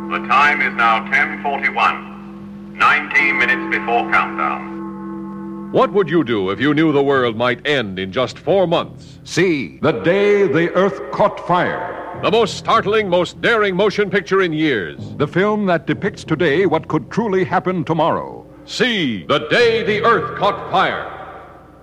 The time is now 10:41, 19 minutes before countdown. What would you do if you knew the world might end in just 4 months? See The Day the Earth Caught Fire. The most startling, most daring motion picture in years. The film that depicts today what could truly happen tomorrow. See The Day the Earth Caught Fire.